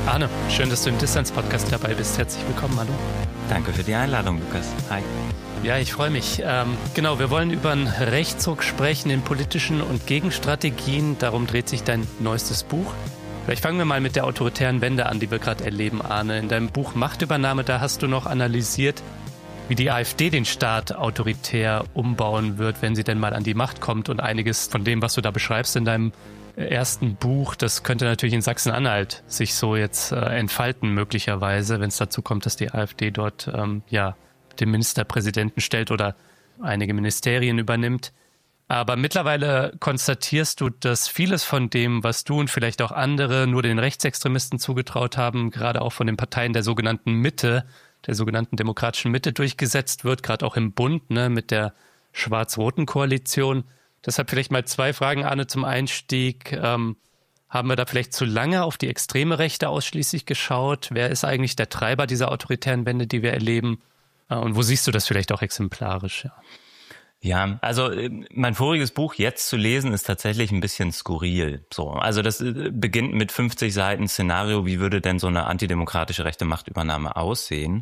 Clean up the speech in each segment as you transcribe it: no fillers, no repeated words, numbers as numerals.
Arne, schön, dass du im Distanz-Podcast dabei bist. Herzlich willkommen, hallo. Danke für die Einladung, Lukas. Hi. Ja, ich freue mich. Genau, wir wollen über einen Rechtsruck sprechen in politischen und Gegenstrategien. Darum dreht sich dein neuestes Buch. Vielleicht fangen wir mal mit der autoritären Wende an, die wir gerade erleben, Arne. In deinem Buch Machtübernahme, da hast du noch analysiert, wie die AfD den Staat autoritär umbauen wird, wenn sie denn mal an die Macht kommt. Und einiges von dem, was du da beschreibst in deinem ersten Buch, das könnte natürlich in Sachsen-Anhalt sich so jetzt entfalten, möglicherweise, wenn es dazu kommt, dass die AfD dort den Ministerpräsidenten stellt oder einige Ministerien übernimmt. Aber mittlerweile konstatierst du, dass vieles von dem, was du und vielleicht auch andere nur den Rechtsextremisten zugetraut haben, gerade auch von den Parteien der sogenannten Mitte, der sogenannten demokratischen Mitte durchgesetzt wird, gerade auch im Bund, ne, mit der schwarz-roten Koalition. Deshalb vielleicht mal 2 Fragen, Arne, zum Einstieg. Haben wir da vielleicht zu lange auf die extreme Rechte ausschließlich geschaut? Wer ist eigentlich der Treiber dieser autoritären Wende, die wir erleben? Und wo siehst du das vielleicht auch exemplarisch? Ja, also mein voriges Buch jetzt zu lesen ist tatsächlich ein bisschen skurril. So, also das beginnt mit 50 Seiten Szenario, wie würde denn so eine antidemokratische rechte Machtübernahme aussehen?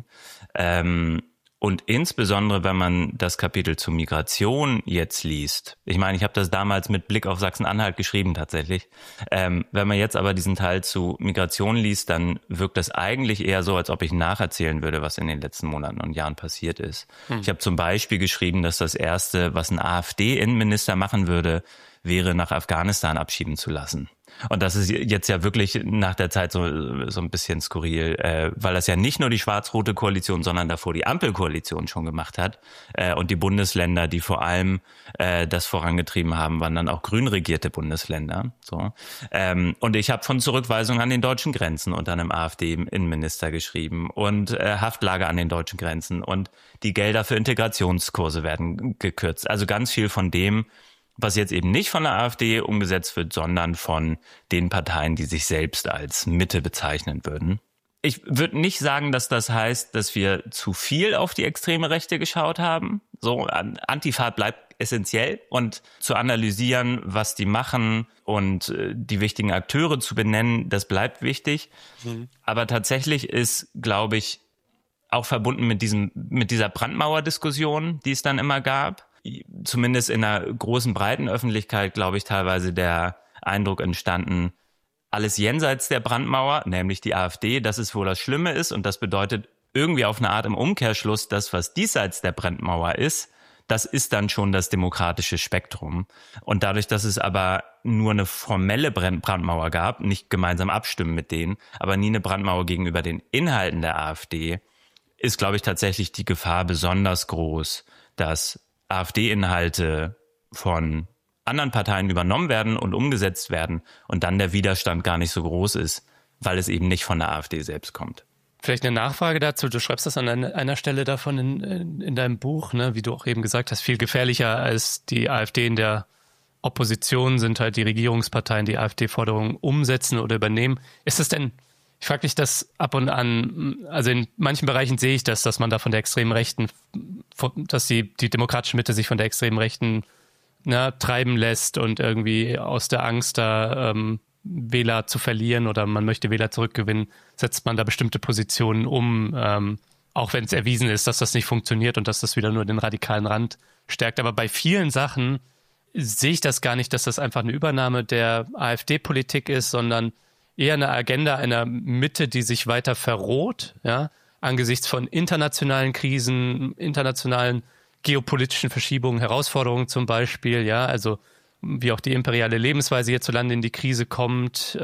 Und insbesondere, wenn man das Kapitel zur Migration jetzt liest, ich meine, ich habe das damals mit Blick auf Sachsen-Anhalt geschrieben tatsächlich, wenn man jetzt aber diesen Teil zu Migration liest, dann wirkt das eigentlich eher so, als ob ich nacherzählen würde, was in den letzten Monaten und Jahren passiert ist. Ich habe zum Beispiel geschrieben, dass das Erste, was ein AfD-Innenminister machen würde, wäre, nach Afghanistan abschieben zu lassen. Und das ist jetzt ja wirklich nach der Zeit so ein bisschen skurril, weil das ja nicht nur die schwarz-rote Koalition, sondern davor die Ampelkoalition schon gemacht hat. Und die Bundesländer, die vor allem das vorangetrieben haben, waren dann auch grün regierte Bundesländer. So. Und ich habe von Zurückweisung an den deutschen Grenzen unter einem AfD-Innenminister geschrieben und Haftlager an den deutschen Grenzen. Und die Gelder für Integrationskurse werden gekürzt. Also ganz viel von dem, was jetzt eben nicht von der AfD umgesetzt wird, sondern von den Parteien, die sich selbst als Mitte bezeichnen würden. Ich würde nicht sagen, dass das heißt, dass wir zu viel auf die extreme Rechte geschaut haben. So, Antifa bleibt essentiell und zu analysieren, was die machen und die wichtigen Akteure zu benennen, das bleibt wichtig. Aber tatsächlich ist, glaube ich, auch verbunden mit dieser Brandmauer-Diskussion, die es dann immer gab, zumindest in einer großen, breiten Öffentlichkeit, glaube ich, teilweise der Eindruck entstanden, alles jenseits der Brandmauer, nämlich die AfD, das ist, wo das Schlimme ist. Und das bedeutet irgendwie auf eine Art im Umkehrschluss, das, was diesseits der Brandmauer ist, das ist dann schon das demokratische Spektrum. Und dadurch, dass es aber nur eine formelle Brandmauer gab, nicht gemeinsam abstimmen mit denen, aber nie eine Brandmauer gegenüber den Inhalten der AfD, ist, glaube ich, tatsächlich die Gefahr besonders groß, dass AfD-Inhalte von anderen Parteien übernommen werden und umgesetzt werden und dann der Widerstand gar nicht so groß ist, weil es eben nicht von der AfD selbst kommt. Vielleicht eine Nachfrage dazu. Du schreibst das an einer Stelle davon in deinem Buch, ne, wie du auch eben gesagt hast, viel gefährlicher als die AfD in der Opposition sind halt die Regierungsparteien, die AfD-Forderungen umsetzen oder übernehmen. Ist es denn, ich frage mich das ab und an, also in manchen Bereichen sehe ich das, dass man da von der extremen Rechten, dass die demokratische Mitte sich von der extremen Rechten treiben lässt und irgendwie aus der Angst da Wähler zu verlieren oder man möchte Wähler zurückgewinnen, setzt man da bestimmte Positionen um, auch wenn es erwiesen ist, dass das nicht funktioniert und dass das wieder nur den radikalen Rand stärkt. Aber bei vielen Sachen sehe ich das gar nicht, dass das einfach eine Übernahme der AfD-Politik ist, sondern eher eine Agenda einer Mitte, die sich weiter verroht, ja, angesichts von internationalen Krisen, internationalen geopolitischen Verschiebungen, Herausforderungen zum Beispiel, ja, also wie auch die imperiale Lebensweise hierzulande in die Krise kommt,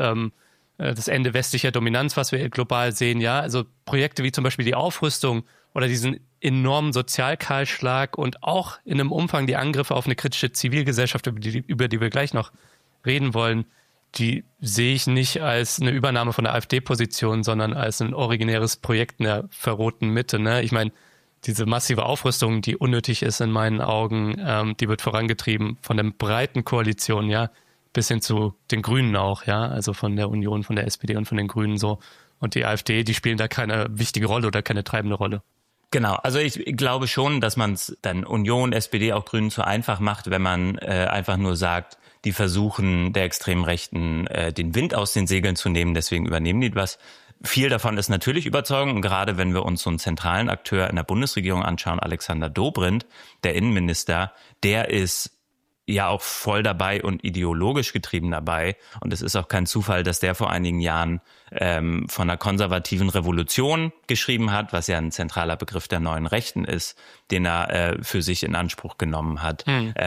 das Ende westlicher Dominanz, was wir global sehen, ja, also Projekte wie zum Beispiel die Aufrüstung oder diesen enormen Sozialkahlschlag und auch in einem Umfang die Angriffe auf eine kritische Zivilgesellschaft, über die wir gleich noch reden wollen, die sehe ich nicht als eine Übernahme von der AfD-Position, sondern als ein originäres Projekt in der verrohten Mitte. Ne? Ich meine, diese massive Aufrüstung, die unnötig ist in meinen Augen, die wird vorangetrieben von der breiten Koalition, ja, bis hin zu den Grünen auch, ja, also von der Union, von der SPD und von den Grünen so. Und die AfD, die spielen da keine wichtige Rolle oder keine treibende Rolle. Genau, also ich glaube schon, dass man es dann Union, SPD, auch Grünen zu einfach macht, wenn man einfach nur sagt, die versuchen der extremen Rechten den Wind aus den Segeln zu nehmen, deswegen übernehmen die was. Viel davon ist natürlich Überzeugung. Und gerade wenn wir uns so einen zentralen Akteur in der Bundesregierung anschauen, Alexander Dobrindt, der Innenminister, der ist ja auch voll dabei und ideologisch getrieben dabei. Und es ist auch kein Zufall, dass der vor einigen Jahren von einer konservativen Revolution geschrieben hat, was ja ein zentraler Begriff der neuen Rechten ist, den er für sich in Anspruch genommen hat.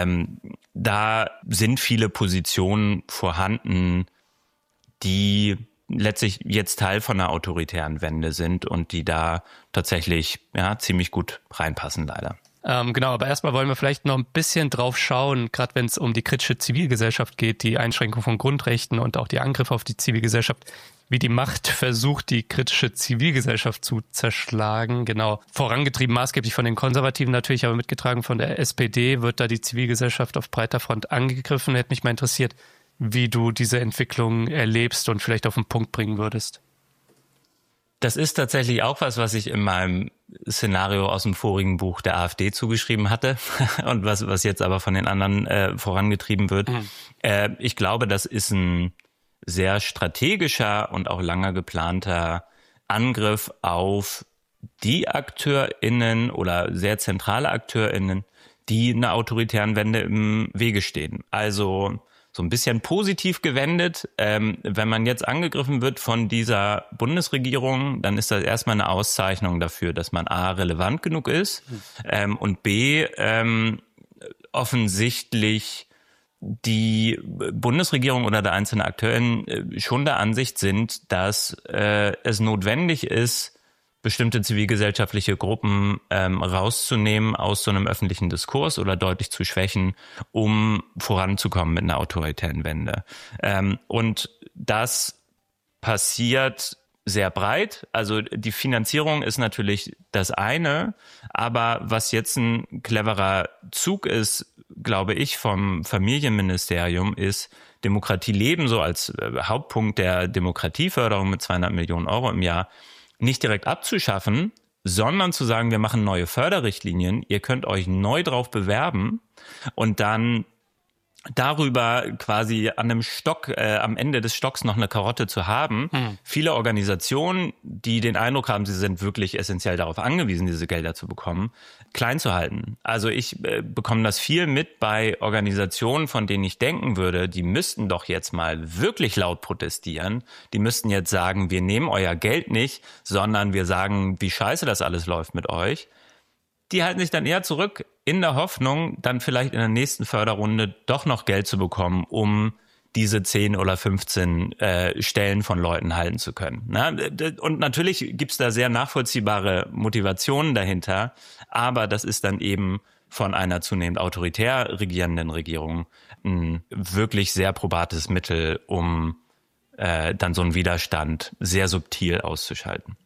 Da sind viele Positionen vorhanden, die letztlich jetzt Teil von einer autoritären Wende sind und die da tatsächlich ziemlich gut reinpassen, leider. Genau, aber erstmal wollen wir vielleicht noch ein bisschen drauf schauen, gerade wenn es um die kritische Zivilgesellschaft geht, die Einschränkung von Grundrechten und auch die Angriffe auf die Zivilgesellschaft, wie die Macht versucht, die kritische Zivilgesellschaft zu zerschlagen. Genau, vorangetrieben maßgeblich von den Konservativen natürlich, aber mitgetragen von der SPD wird da die Zivilgesellschaft auf breiter Front angegriffen. Hätte mich mal interessiert, wie du diese Entwicklung erlebst und vielleicht auf den Punkt bringen würdest. Das ist tatsächlich auch was ich in meinem Szenario aus dem vorigen Buch der AfD zugeschrieben hatte und was jetzt aber von den anderen vorangetrieben wird. Ich glaube, das ist ein sehr strategischer und auch langer geplanter Angriff auf die AkteurInnen oder sehr zentrale AkteurInnen, die einer autoritären Wende im Wege stehen. Also so ein bisschen positiv gewendet. Wenn man jetzt angegriffen wird von dieser Bundesregierung, dann ist das erstmal eine Auszeichnung dafür, dass man A, relevant genug ist und B, offensichtlich die Bundesregierung oder der einzelne Akteurin schon der Ansicht sind, dass es notwendig ist, bestimmte zivilgesellschaftliche Gruppen rauszunehmen aus so einem öffentlichen Diskurs oder deutlich zu schwächen, um voranzukommen mit einer autoritären Wende. Und das passiert sehr breit. Also die Finanzierung ist natürlich das eine, aber was jetzt ein cleverer Zug ist, glaube ich, vom Familienministerium ist, Demokratie leben so als Hauptpunkt der Demokratieförderung mit 200 Millionen Euro im Jahr nicht direkt abzuschaffen, sondern zu sagen, wir machen neue Förderrichtlinien, ihr könnt euch neu drauf bewerben und dann darüber quasi an einem Stock, am Ende des Stocks noch eine Karotte zu haben. Viele Organisationen, die den Eindruck haben, sie sind wirklich essentiell darauf angewiesen, diese Gelder zu bekommen, klein zu halten. Also ich bekomme das viel mit bei Organisationen, von denen ich denken würde, die müssten doch jetzt mal wirklich laut protestieren. Die müssten jetzt sagen, wir nehmen euer Geld nicht, sondern wir sagen, wie scheiße das alles läuft mit euch. Die halten sich dann eher zurück in der Hoffnung, dann vielleicht in der nächsten Förderrunde doch noch Geld zu bekommen, um diese 10 oder 15 Stellen von Leuten halten zu können. Na? Und natürlich gibt's da sehr nachvollziehbare Motivationen dahinter, aber das ist dann eben von einer zunehmend autoritär regierenden Regierung ein wirklich sehr probates Mittel, um dann so einen Widerstand sehr subtil auszuschalten.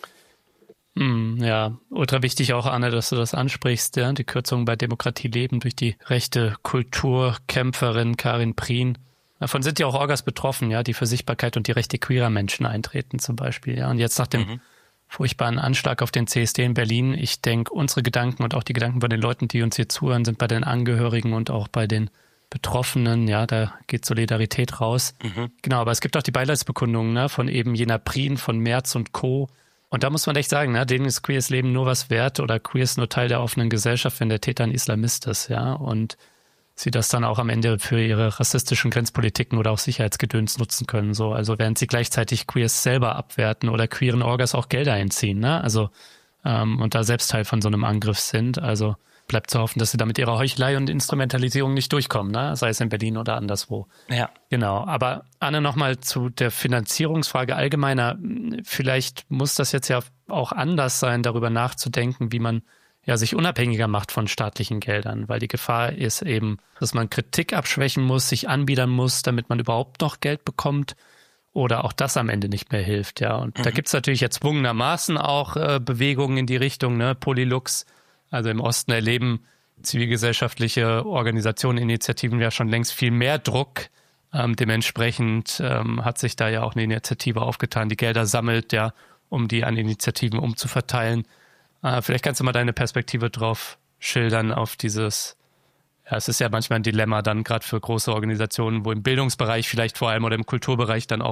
Ja, ultra wichtig auch, Arne, dass du das ansprichst, ja, die Kürzungen bei Demokratie leben durch die rechte Kulturkämpferin Karin Prien. Davon sind ja auch Orgas betroffen, ja, die für Sichtbarkeit und die Rechte queerer Menschen eintreten zum Beispiel, ja. Und jetzt nach dem furchtbaren Anschlag auf den CSD in Berlin, ich denke, unsere Gedanken und auch die Gedanken bei den Leuten, die uns hier zuhören, sind bei den Angehörigen und auch bei den Betroffenen, ja, da geht Solidarität raus. Genau, aber es gibt auch die Beileidsbekundungen, ne, von eben jener Prien, von Merz und Co., und da muss man echt sagen, ne, denen ist queers Leben nur was wert oder queer ist nur Teil der offenen Gesellschaft, wenn der Täter ein Islamist ist, ja, und sie das dann auch am Ende für ihre rassistischen Grenzpolitiken oder auch Sicherheitsgedöns nutzen können, so, also während sie gleichzeitig Queers selber abwerten oder queeren Orgas auch Gelder einziehen, ne, also und da selbst Teil von so einem Angriff sind, also bleibt zu hoffen, dass sie da mit ihrer Heuchelei und Instrumentalisierung nicht durchkommen, ne? Sei es in Berlin oder anderswo. Ja. Genau. Aber Anne, nochmal zu der Finanzierungsfrage allgemeiner. Vielleicht muss das jetzt ja auch anders sein, darüber nachzudenken, wie man ja sich unabhängiger macht von staatlichen Geldern, weil die Gefahr ist eben, dass man Kritik abschwächen muss, sich anbiedern muss, damit man überhaupt noch Geld bekommt oder auch das am Ende nicht mehr hilft, ja. Und da gibt's natürlich erzwungenermaßen auch Bewegungen in die Richtung, ne, Polylux. Also im Osten erleben zivilgesellschaftliche Organisationen, Initiativen ja schon längst viel mehr Druck. Dementsprechend hat sich da ja auch eine Initiative aufgetan, die Gelder sammelt, ja, um die an Initiativen umzuverteilen. Vielleicht kannst du mal deine Perspektive drauf schildern auf dieses, ja, es ist ja manchmal ein Dilemma dann gerade für große Organisationen, wo im Bildungsbereich vielleicht vor allem oder im Kulturbereich dann auch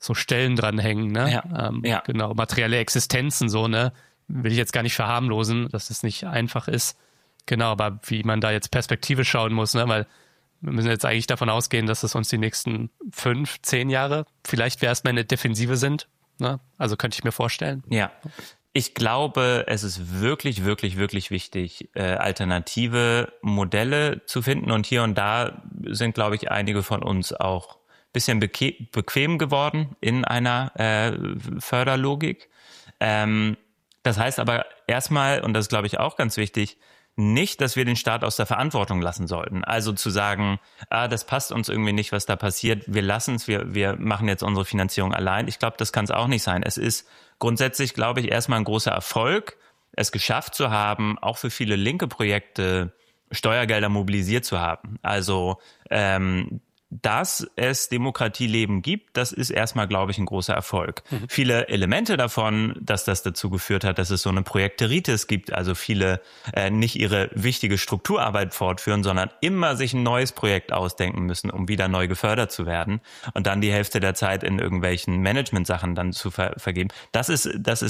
so Stellen dranhängen, ne? Genau, materielle Existenzen so, ne? Will ich jetzt gar nicht verharmlosen, dass es nicht einfach ist. Genau, aber wie man da jetzt Perspektive schauen muss, ne? Weil wir müssen jetzt eigentlich davon ausgehen, dass es uns die nächsten 5, 10 Jahre vielleicht erstmal in der Defensive sind, ne? Also könnte ich mir vorstellen. Ja. Ich glaube, es ist wirklich, wirklich, wirklich wichtig, alternative Modelle zu finden. Und hier und da sind, glaube ich, einige von uns auch ein bisschen bequem geworden in einer Förderlogik. Das heißt aber erstmal, und das ist, glaube ich, auch ganz wichtig, nicht, dass wir den Staat aus der Verantwortung lassen sollten. Also zu sagen, das passt uns irgendwie nicht, was da passiert. Wir lassen es, wir machen jetzt unsere Finanzierung allein. Ich glaube, das kann es auch nicht sein. Es ist grundsätzlich, glaube ich, erstmal ein großer Erfolg, es geschafft zu haben, auch für viele linke Projekte Steuergelder mobilisiert zu haben. Also dass es Demokratieleben gibt, das ist erstmal, glaube ich, ein großer Erfolg. Viele Elemente davon, dass das dazu geführt hat, dass es so eine Projekteritis gibt, also viele nicht ihre wichtige Strukturarbeit fortführen, sondern immer sich ein neues Projekt ausdenken müssen, um wieder neu gefördert zu werden und dann die Hälfte der Zeit in irgendwelchen Management-Sachen dann zu vergeben. Das ist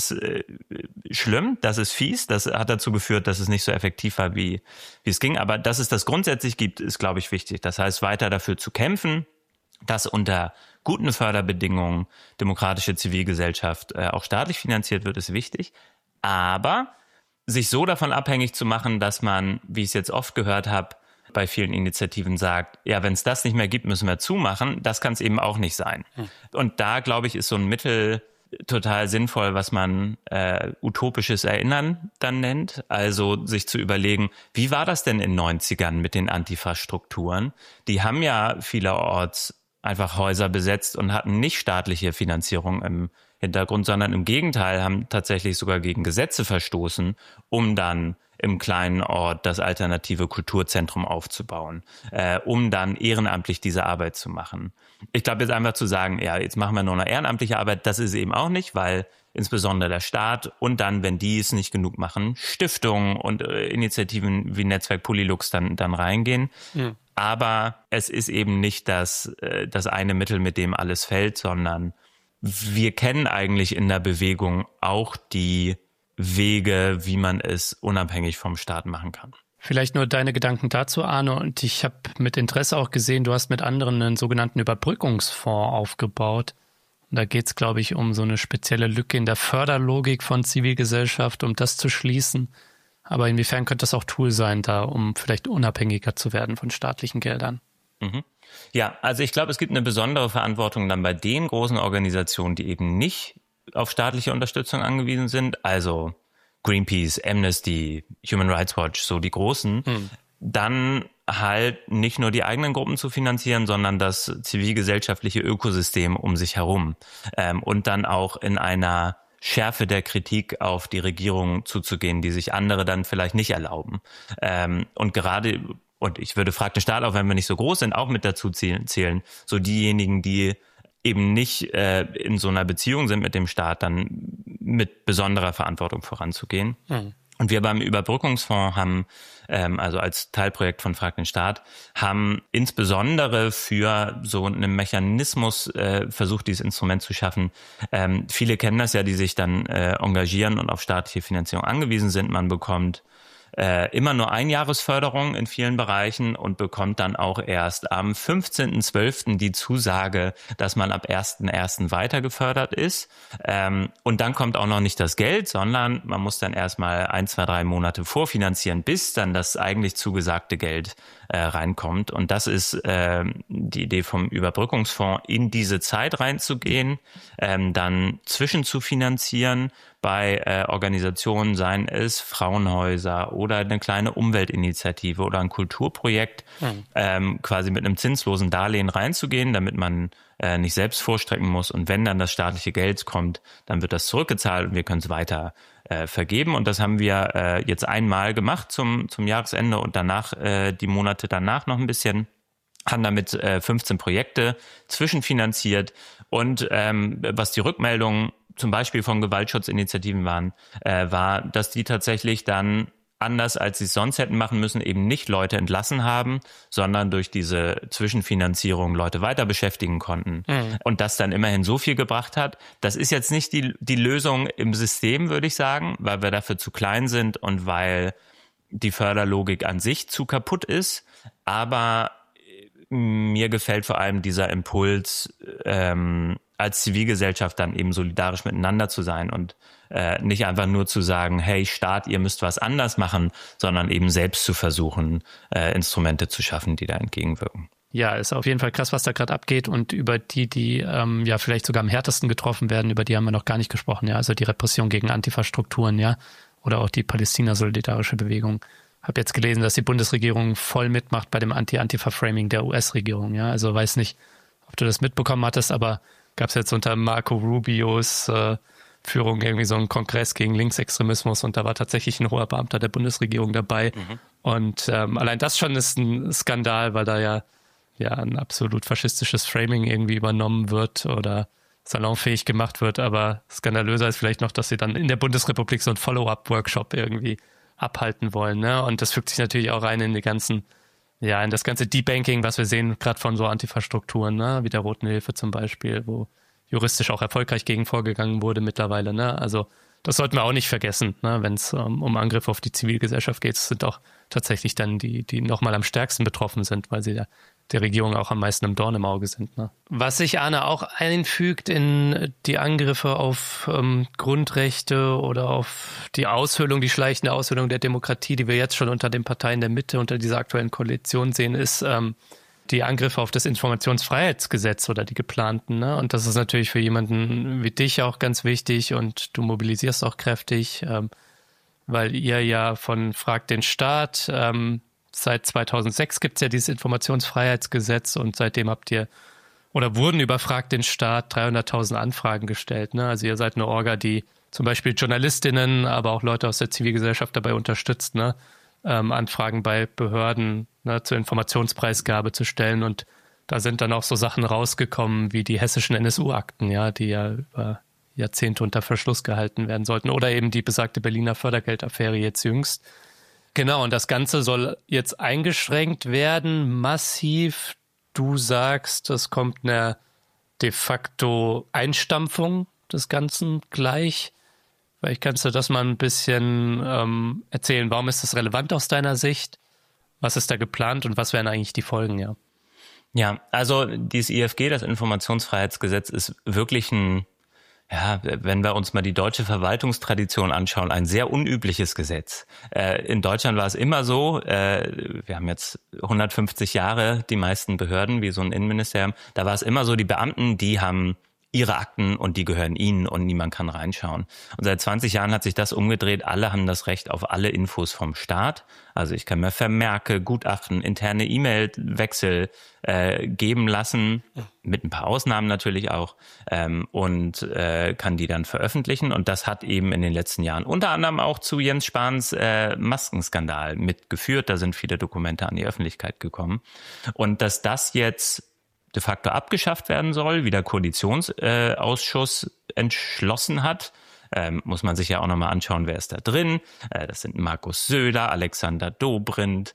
schlimm, das ist fies, das hat dazu geführt, dass es nicht so effektiv war, wie es ging. Aber dass es das grundsätzlich gibt, ist, glaube ich, wichtig. Das heißt, weiter dafür zu kämpfen, dass unter guten Förderbedingungen demokratische Zivilgesellschaft auch staatlich finanziert wird, ist wichtig. Aber sich so davon abhängig zu machen, dass man, wie ich es jetzt oft gehört habe, bei vielen Initiativen sagt, ja, wenn es das nicht mehr gibt, müssen wir zumachen, das kann es eben auch nicht sein. Und da, glaube ich, ist so ein Mittel total sinnvoll, was man utopisches Erinnern dann nennt. Also sich zu überlegen, wie war das denn in den 90ern mit den Antifa-Strukturen? Die haben ja vielerorts einfach Häuser besetzt und hatten nicht staatliche Finanzierung im Hintergrund, sondern im Gegenteil haben tatsächlich sogar gegen Gesetze verstoßen, um dann im kleinen Ort das alternative Kulturzentrum aufzubauen, um dann ehrenamtlich diese Arbeit zu machen. Ich glaube, jetzt einfach zu sagen, ja, jetzt machen wir nur noch ehrenamtliche Arbeit, das ist eben auch nicht, weil insbesondere der Staat und dann, wenn die es nicht genug machen, Stiftungen und Initiativen wie Netzwerk Polylux dann reingehen. Ja. Aber es ist eben nicht das eine Mittel, mit dem alles fällt, sondern wir kennen eigentlich in der Bewegung auch die Wege, wie man es unabhängig vom Staat machen kann. Vielleicht nur deine Gedanken dazu, Arno. Und ich habe mit Interesse auch gesehen, du hast mit anderen einen sogenannten Überbrückungsfonds aufgebaut. Und da geht es, glaube ich, um so eine spezielle Lücke in der Förderlogik von Zivilgesellschaft, um das zu schließen. Aber inwiefern könnte das auch Tool sein, da um vielleicht unabhängiger zu werden von staatlichen Geldern? Mhm. Ja, also ich glaube, es gibt eine besondere Verantwortung dann bei den großen Organisationen, die eben nicht auf staatliche Unterstützung angewiesen sind, also Greenpeace, Amnesty, Human Rights Watch, so die großen, dann halt nicht nur die eigenen Gruppen zu finanzieren, sondern das zivilgesellschaftliche Ökosystem um sich herum und dann auch in einer Schärfe der Kritik auf die Regierung zuzugehen, die sich andere dann vielleicht nicht erlauben. Und gerade, und ich würde Frag den Staat, auch wenn wir nicht so groß sind, auch mit dazu zählen, so diejenigen, die eben nicht in so einer Beziehung sind mit dem Staat, dann mit besonderer Verantwortung voranzugehen. Und wir beim Überbrückungsfonds haben, also als Teilprojekt von Frag den Staat, haben insbesondere für so einen Mechanismus versucht, dieses Instrument zu schaffen. Viele kennen das ja, die sich dann engagieren und auf staatliche Finanzierung angewiesen sind. Man bekommt immer nur Einjahresförderung in vielen Bereichen und bekommt dann auch erst am 15.12. die Zusage, dass man ab 1.1. weiter gefördert ist. Und dann kommt auch noch nicht das Geld, sondern man muss dann erstmal 1, 2, 3 Monate vorfinanzieren, bis dann das eigentlich zugesagte Geld reinkommt. Und das ist die Idee vom Überbrückungsfonds, in diese Zeit reinzugehen, dann zwischenzufinanzieren bei Organisationen, seien es Frauenhäuser oder eine kleine Umweltinitiative oder ein Kulturprojekt, quasi mit einem zinslosen Darlehen reinzugehen, damit man nicht selbst vorstrecken muss. Und wenn dann das staatliche Geld kommt, dann wird das zurückgezahlt und wir können es weiter vergeben. Und das haben wir jetzt einmal gemacht zum Jahresende und danach die Monate danach noch ein bisschen. Haben damit 15 Projekte zwischenfinanziert und was die Rückmeldungen zum Beispiel von Gewaltschutzinitiativen waren, war, dass die tatsächlich dann anders als sie es sonst hätten machen müssen, eben nicht Leute entlassen haben, sondern durch diese Zwischenfinanzierung Leute weiter beschäftigen konnten. Und das dann immerhin so viel gebracht hat. Das ist jetzt nicht die Lösung im System, würde ich sagen, weil wir dafür zu klein sind und weil die Förderlogik an sich zu kaputt ist. Aber mir gefällt vor allem dieser Impuls, als Zivilgesellschaft dann eben solidarisch miteinander zu sein und nicht einfach nur zu sagen, hey Staat, ihr müsst was anders machen, sondern eben selbst zu versuchen, Instrumente zu schaffen, die da entgegenwirken. Ja, ist auf jeden Fall krass, was da gerade abgeht, und über die ja vielleicht sogar am härtesten getroffen werden, über die haben wir noch gar nicht gesprochen, ja, also die Repression gegen Antifa-Strukturen, ja, oder auch die Palästina-solidarische Bewegung. Habe jetzt gelesen, dass die Bundesregierung voll mitmacht bei dem Anti-Antifa-Framing der US-Regierung, ja, also weiß nicht, ob du das mitbekommen hattest, aber gab es jetzt unter Marco Rubios Führung irgendwie so einen Kongress gegen Linksextremismus, und da war tatsächlich ein hoher Beamter der Bundesregierung dabei. Und allein das schon ist ein Skandal, weil da ja ein absolut faschistisches Framing irgendwie übernommen wird oder salonfähig gemacht wird. Aber skandalöser ist vielleicht noch, dass sie dann in der Bundesrepublik so einen Follow-up-Workshop irgendwie abhalten wollen. Ne? Und das fügt sich natürlich auch rein in in das ganze Debanking, was wir sehen, gerade von so Antifa-Strukturen, ne? Wie der Roten Hilfe zum Beispiel, wo juristisch auch erfolgreich gegen vorgegangen wurde mittlerweile. Ne? Also das sollten wir auch nicht vergessen, ne? Wenn es um Angriffe auf die Zivilgesellschaft geht. Es sind auch tatsächlich dann die nochmal am stärksten betroffen sind, weil sie der Regierung auch am meisten im Dorn im Auge sind. Ne? Was sich, Arne, auch einfügt in die Angriffe auf Grundrechte oder auf die schleichende Aushöhlung der Demokratie, die wir jetzt schon unter den Parteien der Mitte, unter dieser aktuellen Koalition sehen, ist die Angriffe auf das Informationsfreiheitsgesetz oder die geplanten. Ne? Und das ist natürlich für jemanden wie dich auch ganz wichtig, und du mobilisierst auch kräftig, weil ihr ja von Frag den Staat, seit 2006 gibt es ja dieses Informationsfreiheitsgesetz, und seitdem wurden über Frag den Staat 300.000 Anfragen gestellt. Ne? Also ihr seid eine Orga, die zum Beispiel Journalistinnen, aber auch Leute aus der Zivilgesellschaft dabei unterstützt, ne? Anfragen bei Behörden, ne, zur Informationspreisgabe zu stellen, und da sind dann auch so Sachen rausgekommen wie die hessischen NSU-Akten, ja, die ja über Jahrzehnte unter Verschluss gehalten werden sollten, oder eben die besagte Berliner Fördergeldaffäre jetzt jüngst. Genau, und das Ganze soll jetzt eingeschränkt werden, massiv. Du sagst, es kommt eine de facto Einstampfung des Ganzen gleich. Vielleicht kannst du das mal ein bisschen erzählen. Warum ist das relevant aus deiner Sicht? Was ist da geplant und was wären eigentlich die Folgen, ja? Ja, also dieses IFG, das Informationsfreiheitsgesetz, ist wirklich wenn wir uns mal die deutsche Verwaltungstradition anschauen, ein sehr unübliches Gesetz. In Deutschland war es immer so, wir haben jetzt 150 Jahre die meisten Behörden, wie so ein Innenministerium, da war es immer so, die Beamten, die haben ihre Akten und die gehören ihnen und niemand kann reinschauen. Und seit 20 Jahren hat sich das umgedreht. Alle haben das Recht auf alle Infos vom Staat. Also ich kann mir Vermerke, Gutachten, interne E-Mail-Wechsel geben lassen, mit ein paar Ausnahmen natürlich auch, und kann die dann veröffentlichen. Und das hat eben in den letzten Jahren unter anderem auch zu Jens Spahns Maskenskandal mitgeführt. Da sind viele Dokumente an die Öffentlichkeit gekommen. Und dass das jetzt de facto abgeschafft werden soll, wie der Koalitionsausschuss entschlossen hat. Muss man sich ja auch nochmal anschauen, wer ist da drin. Das sind Markus Söder, Alexander Dobrindt,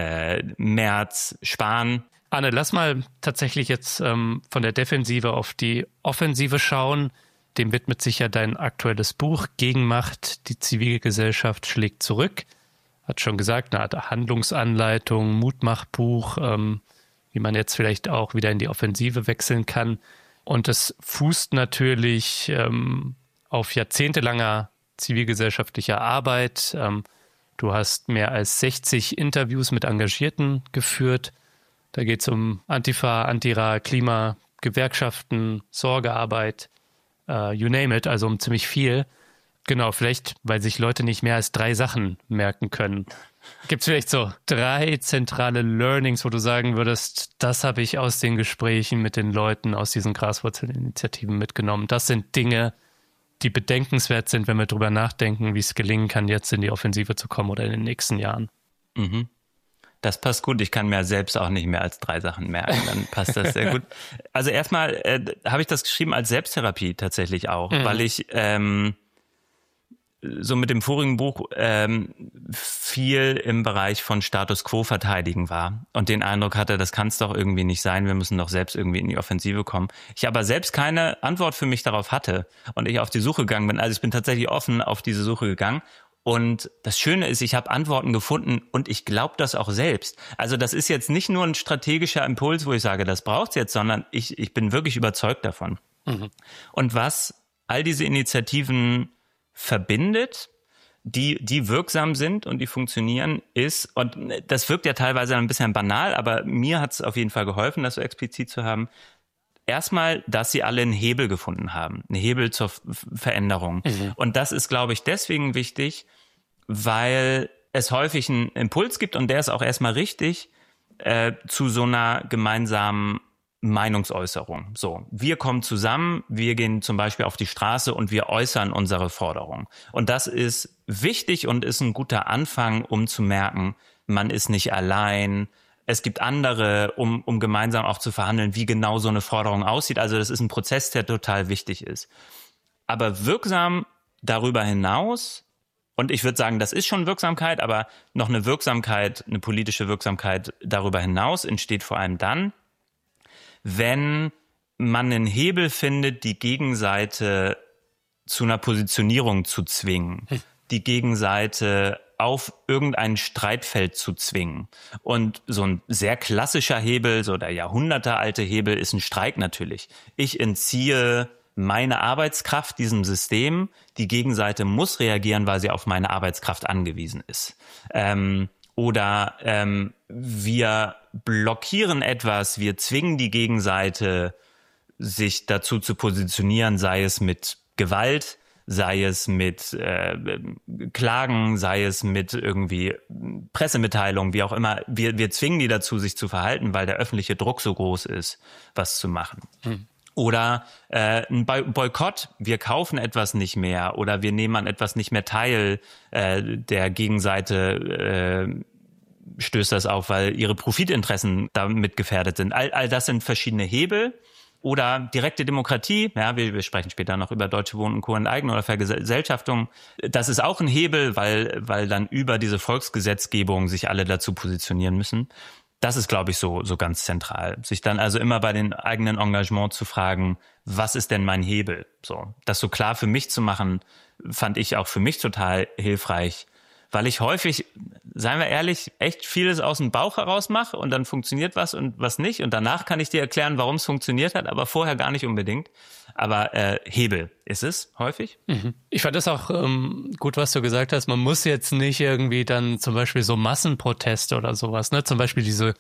Merz, Spahn. Arne, lass mal tatsächlich jetzt von der Defensive auf die Offensive schauen. Dem widmet sich ja dein aktuelles Buch Gegenmacht, die Zivilgesellschaft schlägt zurück. Hat schon gesagt, eine Art Handlungsanleitung, Mutmachbuch, wie man jetzt vielleicht auch wieder in die Offensive wechseln kann. Und es fußt natürlich auf jahrzehntelanger zivilgesellschaftlicher Arbeit. Du hast mehr als 60 Interviews mit Engagierten geführt. Da geht es um Antifa, Antira, Klima, Gewerkschaften, Sorgearbeit, you name it, also um ziemlich viel. Genau, vielleicht, weil sich Leute nicht mehr als 3 Sachen merken können. Gibt es vielleicht so 3 zentrale Learnings, wo du sagen würdest, das habe ich aus den Gesprächen mit den Leuten aus diesen Graswurzelinitiativen mitgenommen. Das sind Dinge, die bedenkenswert sind, wenn wir drüber nachdenken, wie es gelingen kann, jetzt in die Offensive zu kommen oder in den nächsten Jahren. Mhm. Das passt gut. Ich kann mir selbst auch nicht mehr als 3 Sachen merken. Dann passt das sehr gut. Also erstmal habe ich das geschrieben als Selbsttherapie tatsächlich auch, weil ich so mit dem vorigen Buch viel im Bereich von Status Quo verteidigen war und den Eindruck hatte, das kann es doch irgendwie nicht sein, wir müssen doch selbst irgendwie in die Offensive kommen. Ich aber selbst keine Antwort für mich darauf hatte und ich auf die Suche gegangen bin. Also ich bin tatsächlich offen auf diese Suche gegangen. Und das Schöne ist, ich habe Antworten gefunden und ich glaube das auch selbst. Also das ist jetzt nicht nur ein strategischer Impuls, wo ich sage, das braucht's jetzt, sondern ich bin wirklich überzeugt davon. Mhm. Und was all diese Initiativen verbindet, die wirksam sind und die funktionieren, ist, und das wirkt ja teilweise ein bisschen banal, aber mir hat es auf jeden Fall geholfen, das so explizit zu haben. Erstmal, dass sie alle einen Hebel gefunden haben, einen Hebel zur Veränderung. Mhm. Und das ist, glaube ich, deswegen wichtig, weil es häufig einen Impuls gibt und der ist auch erstmal richtig, zu so einer gemeinsamen Meinungsäußerung. So, wir kommen zusammen, wir gehen zum Beispiel auf die Straße und wir äußern unsere Forderung. Und das ist wichtig und ist ein guter Anfang, um zu merken, man ist nicht allein. Es gibt andere, um gemeinsam auch zu verhandeln, wie genau so eine Forderung aussieht. Also das ist ein Prozess, der total wichtig ist. Aber wirksam darüber hinaus, und ich würde sagen, das ist schon Wirksamkeit, aber noch eine Wirksamkeit, eine politische Wirksamkeit darüber hinaus entsteht vor allem dann, wenn man einen Hebel findet, die Gegenseite zu einer Positionierung zu zwingen, die Gegenseite auf irgendein Streitfeld zu zwingen. Und so ein sehr klassischer Hebel, so der jahrhundertealte Hebel ist ein Streik natürlich. Ich entziehe meine Arbeitskraft diesem System. Die Gegenseite muss reagieren, weil sie auf meine Arbeitskraft angewiesen ist. Oder wir blockieren etwas, wir zwingen die Gegenseite, sich dazu zu positionieren, sei es mit Gewalt, sei es mit Klagen, sei es mit irgendwie Pressemitteilungen, wie auch immer. Wir zwingen die dazu, sich zu verhalten, weil der öffentliche Druck so groß ist, was zu machen. Oder ein Boykott, wir kaufen etwas nicht mehr oder wir nehmen an etwas nicht mehr teil, der Gegenseite stößt das auf, weil ihre Profitinteressen damit gefährdet sind. All das sind verschiedene Hebel. Oder direkte Demokratie, ja, wir sprechen später noch über Deutsche Wohnen und Co. enteignen oder Vergesellschaftung. Das ist auch ein Hebel, weil dann über diese Volksgesetzgebung sich alle dazu positionieren müssen. Das ist, glaube ich, so ganz zentral. Sich dann also immer bei den eigenen Engagement zu fragen, was ist denn mein Hebel? So, das so klar für mich zu machen, fand ich auch für mich total hilfreich, weil ich häufig, seien wir ehrlich, echt vieles aus dem Bauch heraus mache und dann funktioniert was und was nicht. Und danach kann ich dir erklären, warum es funktioniert hat, aber vorher gar nicht unbedingt. Aber Hebel ist es häufig. Mhm. Ich fand das auch gut, was du gesagt hast. Man muss jetzt nicht irgendwie dann zum Beispiel so Massenproteste oder sowas, ne? Zum Beispiel diese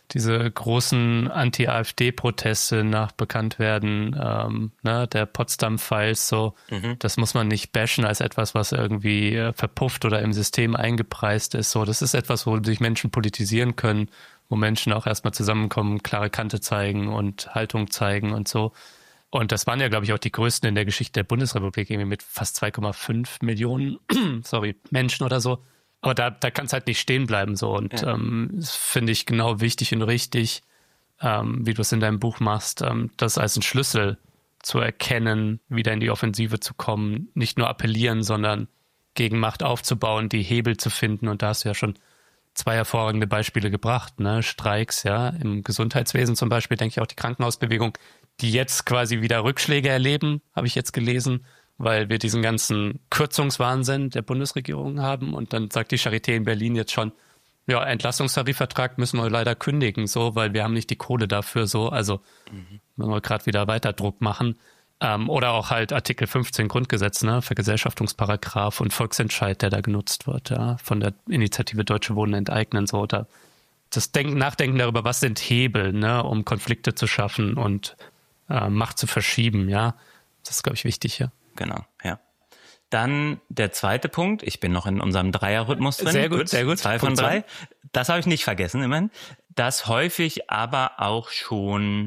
großen Anti-AfD-Proteste nach Bekanntwerden, ne, der Potsdam-Files, so, das muss man nicht bashen als etwas, was irgendwie verpufft oder im System eingepreist ist. So, das ist etwas, wo sich Menschen politisieren können, wo Menschen auch erstmal zusammenkommen, klare Kante zeigen und Haltung zeigen und so. Und das waren ja, glaube ich, auch die größten in der Geschichte der Bundesrepublik, irgendwie mit fast 2,5 Millionen Menschen oder so. Aber da kann es halt nicht stehen bleiben so. Und das finde ich genau wichtig und richtig, wie du es in deinem Buch machst, das als einen Schlüssel zu erkennen, wieder in die Offensive zu kommen, nicht nur appellieren, sondern gegen Macht aufzubauen, die Hebel zu finden. Und da hast du ja schon 2 hervorragende Beispiele gebracht, ne? Streiks, ja, im Gesundheitswesen zum Beispiel, denke ich auch die Krankenhausbewegung, die jetzt quasi wieder Rückschläge erleben, habe ich jetzt gelesen, weil wir diesen ganzen Kürzungswahnsinn der Bundesregierung haben und dann sagt die Charité in Berlin jetzt schon, ja, Entlastungstarifvertrag müssen wir leider kündigen, so, weil wir haben nicht die Kohle dafür, so, also wenn wir gerade wieder weiter Druck machen. Oder auch halt Artikel 15 Grundgesetz, ne, Vergesellschaftungsparagraph und Volksentscheid, der da genutzt wird, ja, von der Initiative Deutsche Wohnen enteignen, so, oder das Nachdenken darüber, was sind Hebel, ne, um Konflikte zu schaffen und Macht zu verschieben, ja, das ist, glaube ich, wichtig, ja. Genau, ja. Dann der zweite Punkt. Ich bin noch in unserem Dreierrhythmus drin. Sehr gut, sehr gut. 2 von 3. Das habe ich nicht vergessen, immerhin. Dass häufig aber auch schon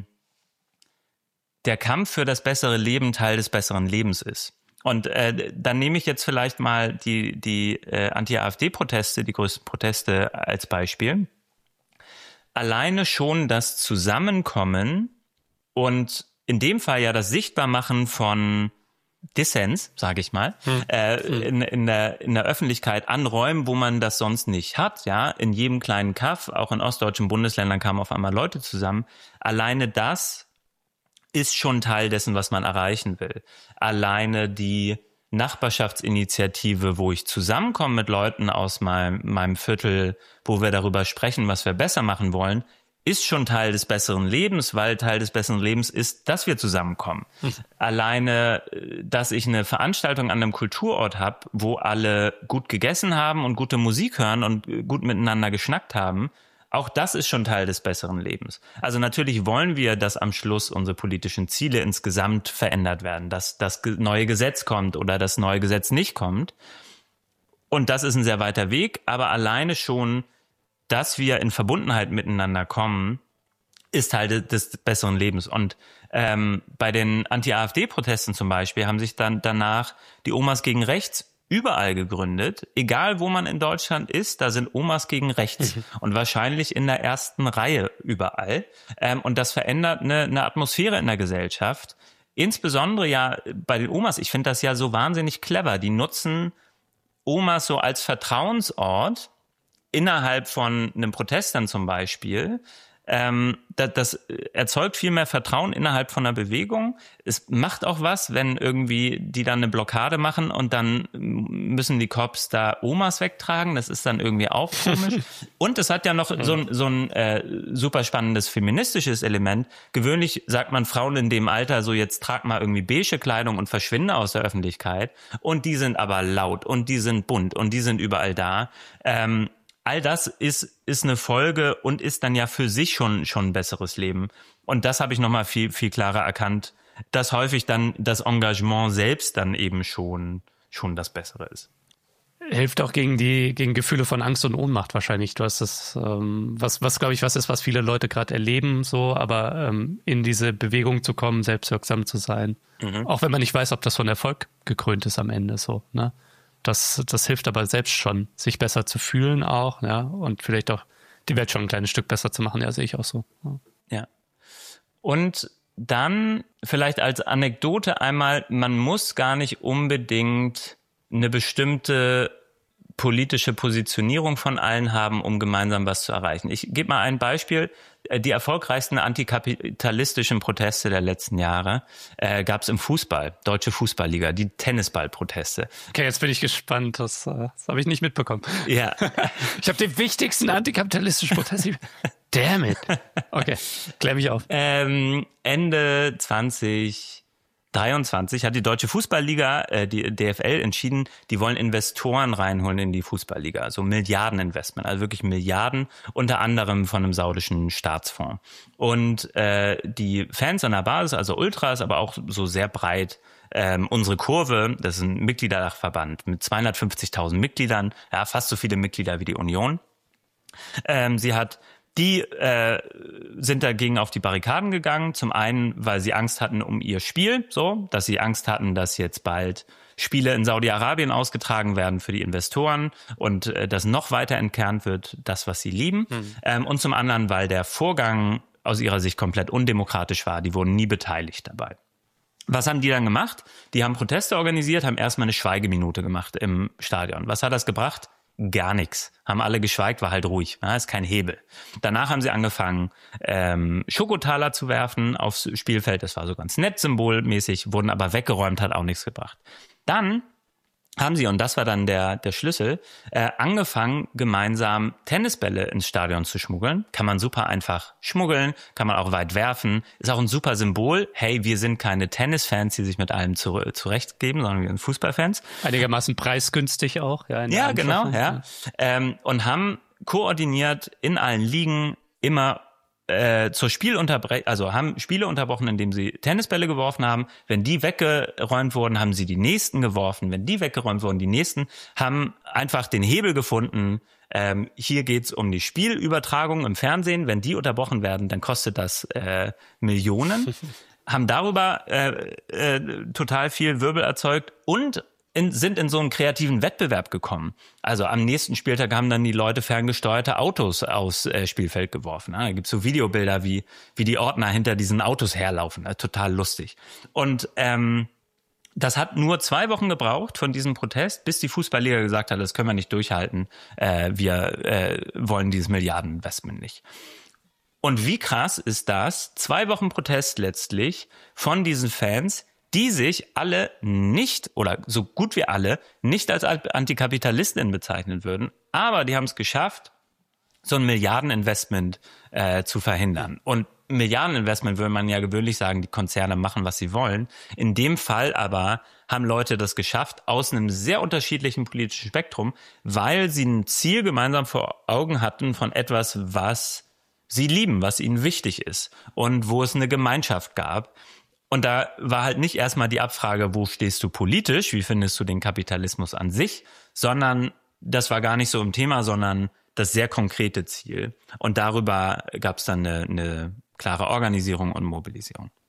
der Kampf für das bessere Leben Teil des besseren Lebens ist. Und dann nehme ich jetzt vielleicht mal die Anti-AfD-Proteste, die größten Proteste als Beispiel. Alleine schon das Zusammenkommen und in dem Fall ja das Sichtbarmachen von Dissens, sage ich mal, in der Öffentlichkeit anräumen, wo man das sonst nicht hat. Ja, in jedem kleinen Kaff, auch in ostdeutschen Bundesländern kamen auf einmal Leute zusammen. Alleine das ist schon Teil dessen, was man erreichen will. Alleine die Nachbarschaftsinitiative, wo ich zusammenkomme mit Leuten aus meinem Viertel, wo wir darüber sprechen, was wir besser machen wollen, ist schon Teil des besseren Lebens, weil Teil des besseren Lebens ist, dass wir zusammenkommen. Alleine, dass ich eine Veranstaltung an einem Kulturort habe, wo alle gut gegessen haben und gute Musik hören und gut miteinander geschnackt haben, auch das ist schon Teil des besseren Lebens. Also natürlich wollen wir, dass am Schluss unsere politischen Ziele insgesamt verändert werden, dass das neue Gesetz kommt oder das neue Gesetz nicht kommt. Und das ist ein sehr weiter Weg, aber alleine schon, dass wir in Verbundenheit miteinander kommen, ist Teil des besseren Lebens. Und bei den Anti-AfD-Protesten zum Beispiel haben sich dann danach die Omas gegen Rechts überall gegründet. Egal, wo man in Deutschland ist, da sind Omas gegen Rechts. Und wahrscheinlich in der ersten Reihe überall. Und das verändert eine Atmosphäre in der Gesellschaft. Insbesondere ja bei den Omas. Ich finde das ja so wahnsinnig clever. Die nutzen Omas so als Vertrauensort innerhalb von einem Protest dann zum Beispiel. Das erzeugt viel mehr Vertrauen innerhalb von einer Bewegung. Es macht auch was, wenn irgendwie die dann eine Blockade machen und dann müssen die Cops da Omas wegtragen. Das ist dann irgendwie auch komisch. Und es hat ja noch so ein super spannendes feministisches Element. Gewöhnlich sagt man Frauen in dem Alter so, jetzt trag mal irgendwie beige Kleidung und verschwinde aus der Öffentlichkeit. Und die sind aber laut und die sind bunt und die sind überall da. All das ist eine Folge und ist dann ja für sich schon ein besseres Leben. Und das habe ich nochmal viel, viel klarer erkannt, dass häufig dann das Engagement selbst dann eben schon das Bessere ist. Hilft auch gegen Gefühle von Angst und Ohnmacht wahrscheinlich. Du hast das, was glaube ich, was ist, was viele Leute gerade erleben, so, aber in diese Bewegung zu kommen, selbstwirksam zu sein. Auch wenn man nicht weiß, ob das von Erfolg gekrönt ist am Ende, so, ne? Das hilft aber selbst schon, sich besser zu fühlen auch, ja, und vielleicht auch die Welt schon ein kleines Stück besser zu machen, ja, sehe ich auch so. Ja. Und dann vielleicht als Anekdote einmal, man muss gar nicht unbedingt eine bestimmte politische Positionierung von allen haben, um gemeinsam was zu erreichen. Ich gebe mal ein Beispiel. Die erfolgreichsten antikapitalistischen Proteste der letzten Jahre gab es im Fußball, Deutsche Fußballliga, die Tennisball-Proteste. Okay, jetzt bin ich gespannt. Das habe ich nicht mitbekommen. Ja. Ich habe den wichtigsten antikapitalistischen Protest. Damn it. Okay, klär mich auf. Ende 2023 hat die Deutsche Fußballliga, die DFL, entschieden, die wollen Investoren reinholen in die Fußballliga. Also Milliardeninvestment, also wirklich Milliarden, unter anderem von einem saudischen Staatsfonds. Und die Fans an der Basis, also Ultras, aber auch so sehr breit, unsere Kurve, das ist ein Mitgliederdachverband mit 250.000 Mitgliedern, ja, fast so viele Mitglieder wie die Union. Die sind dagegen auf die Barrikaden gegangen. Zum einen, weil sie Angst hatten um ihr Spiel, so, dass sie Angst hatten, dass jetzt bald Spiele in Saudi-Arabien ausgetragen werden für die Investoren und das noch weiter entkernt wird, das, was sie lieben. Und zum anderen, weil der Vorgang aus ihrer Sicht komplett undemokratisch war. Die wurden nie beteiligt dabei. Was haben die dann gemacht? Die haben Proteste organisiert, haben erstmal eine Schweigeminute gemacht im Stadion. Was hat das gebracht? Gar nichts. Haben alle geschweigt, war halt ruhig. Ja, ist kein Hebel. Danach haben sie angefangen, Schokotaler zu werfen aufs Spielfeld. Das war so ganz nett symbolmäßig, wurden aber weggeräumt, hat auch nichts gebracht. Dann haben sie, und das war dann der Schlüssel, angefangen, gemeinsam Tennisbälle ins Stadion zu schmuggeln. Kann man super einfach schmuggeln, kann man auch weit werfen. Ist auch ein super Symbol. Hey, wir sind keine Tennisfans, die sich mit allem zurechtgeben, sondern wir sind Fußballfans. Einigermaßen preisgünstig auch. Ja, genau. Ja. Und haben koordiniert in allen Ligen immer zur Spielunterbrechung, also haben Spiele unterbrochen, indem sie Tennisbälle geworfen haben. Wenn die weggeräumt wurden, haben sie die nächsten geworfen. Wenn die weggeräumt wurden, die nächsten, haben einfach den Hebel gefunden. Hier geht's um die Spielübertragung im Fernsehen. Wenn die unterbrochen werden, dann kostet das Millionen. Haben darüber total viel Wirbel erzeugt und sind in so einen kreativen Wettbewerb gekommen. Also am nächsten Spieltag haben dann die Leute ferngesteuerte Autos aufs Spielfeld geworfen. Da gibt's so Videobilder, wie die Ordner hinter diesen Autos herlaufen. Total lustig. Und Das hat nur 2 Wochen gebraucht von diesem Protest, bis die Fußballliga gesagt hat, das können wir nicht durchhalten. Wir wollen dieses Milliardeninvestment nicht. Und wie krass ist das? 2 Wochen Protest letztlich von diesen Fans, die sich alle nicht oder so gut wie alle nicht als Antikapitalistinnen bezeichnen würden. Aber die haben es geschafft, so ein Milliardeninvestment zu verhindern. Und Milliardeninvestment würde man ja gewöhnlich sagen, die Konzerne machen, was sie wollen. In dem Fall aber haben Leute das geschafft aus einem sehr unterschiedlichen politischen Spektrum, weil sie ein Ziel gemeinsam vor Augen hatten von etwas, was sie lieben, was ihnen wichtig ist und wo es eine Gemeinschaft gab. Und da war halt nicht erstmal die Abfrage, wo stehst du politisch, wie findest du den Kapitalismus an sich, sondern das war gar nicht so im Thema, sondern das sehr konkrete Ziel. Und darüber gab es dann eine klare Organisierung und Mobilisierung.